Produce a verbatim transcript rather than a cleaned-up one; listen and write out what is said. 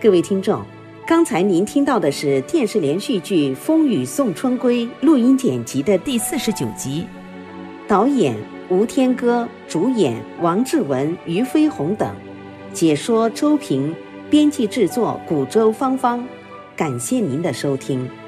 各位听众，刚才您听到的是电视连续剧《风雨送春归》录音剪辑的第四十九集，导演吴天歌，主演王志文、于飞鸿等，解说周平，编辑制作古周芳芳。感谢您的收听。